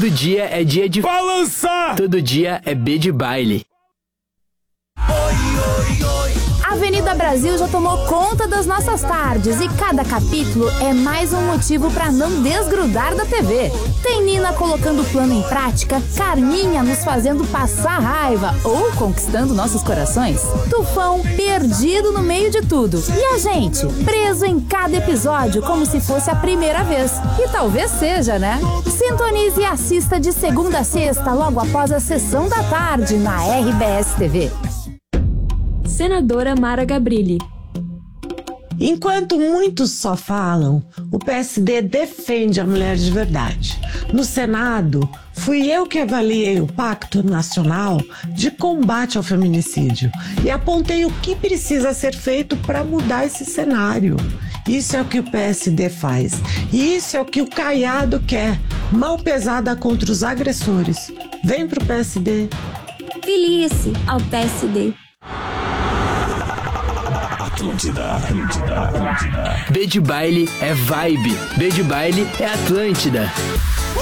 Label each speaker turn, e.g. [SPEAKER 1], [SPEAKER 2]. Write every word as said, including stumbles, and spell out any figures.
[SPEAKER 1] Todo dia é dia de balançar. Todo dia é B de baile.
[SPEAKER 2] Avenida Brasil já tomou conta das nossas tardes e cada capítulo é mais um motivo para não desgrudar da T V. Tem Nina colocando o plano em prática, Carminha nos fazendo passar raiva ou conquistando nossos corações, Tufão perdido no meio de tudo e a gente preso em cada episódio como se fosse a primeira vez. E talvez seja, né? Sintonize e assista de segunda a sexta logo após a sessão da tarde na R B S T V.
[SPEAKER 3] Senadora Mara Gabrilli.
[SPEAKER 4] Enquanto muitos só falam, o P S D defende a mulher de verdade. No Senado, fui eu que avaliei o Pacto Nacional de Combate ao Feminicídio e apontei o que precisa ser feito para mudar esse cenário. Isso é o que o P S D faz. E isso é o que o Caiado quer. Mão pesada contra os agressores. Vem pro P S D.
[SPEAKER 3] Filie-se ao P S D.
[SPEAKER 1] Atlântida, Atlântida, Atlântida. B de baile é vibe. B de baile é Atlântida.